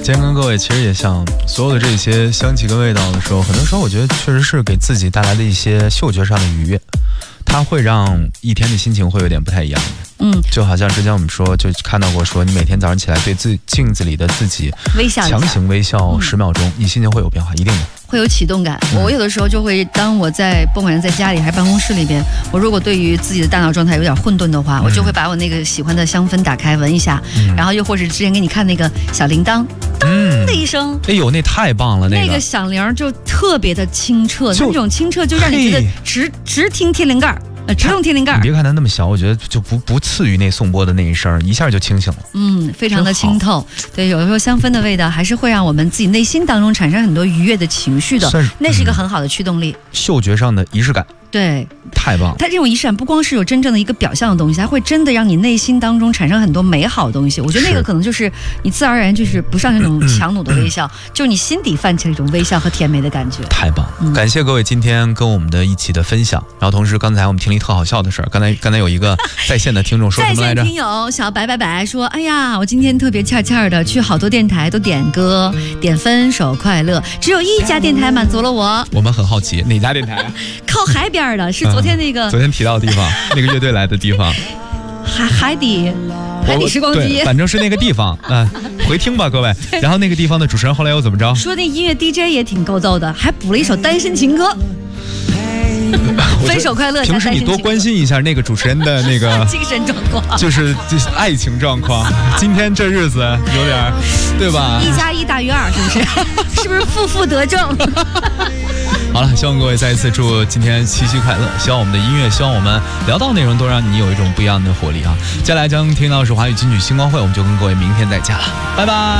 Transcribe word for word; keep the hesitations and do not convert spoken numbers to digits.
今天跟各位其实也像所有的这些香气跟味道的时候，很多时候我觉得确实是给自己带来的一些嗅觉上的愉悦，它会让一天的心情会有点不太一样。嗯，就好像之前我们说就看到过说你每天早上起来对自镜子里的自己微笑强行微笑十秒钟、嗯、你心情会有变化，一定的会有启动感、嗯、我有的时候就会当我在不管是在家里还是办公室里边，我如果对于自己的大脑状态有点混沌的话、嗯、我就会把我那个喜欢的香氛打开闻一下、嗯、然后又或者之前给你看那个小铃铛噔的一声、嗯、 哎呦那太棒了，那个那个响铃就特别的清澈，那种清澈就让你觉得直直听天灵盖呃，直动天灵盖。 你别看它那么小，我觉得就不不次于那颂钵的那一声，一下就清醒了。 嗯，非常的清透。对，有的时候香氛的味道还是会让我们自己内心当中产生很多愉悦的情绪的，那是一个很好的驱动力。嗯、 嗅觉上的仪式感。 对， 太棒了！ 它这种仪式感不光是有真正的一个表象的东西，它会真的让你内心当中产生很多美好的东西。我觉得那个可能就是你自然而然就是不上那种强弩的微笑，就是你心底泛起了一种微笑和甜美的感觉。 太棒！嗯、感谢各位今天跟我们的一起的分享。然后同时，刚才我们听了一特好笑的事儿，刚才刚才有一个在线的听众说什么来着？ 在线听友小白白白说：“哎呀，我今天特别欠欠的，去好多电台都点歌，点分手快乐，只有一家电台满足了我。” 我们很好奇，哪家电台？ 靠海边的，是昨天那个、 嗯、昨天提到的地方，那个乐队来的地方， 海海底海底时光机， 反正是那个地方，嗯、呃，回听吧各位。然后那个地方的主持人后来又怎么着？ 说那音乐 D J 也挺够逗的，还补了一首单身情歌。分手快乐。 平时你多关心一下那个主持人的那个精神状况， 就是就是爱情状况。今天这日子有点，对吧？ 一加一大于二，是不是？是不是负负得正？ 好了，希望各位再一次祝今天七夕快乐。希望我们的音乐，希望我们聊到内容都让你有一种不一样的活力啊！接下来将听到的是华语金曲星光会，我们就跟各位明天再见了，拜拜。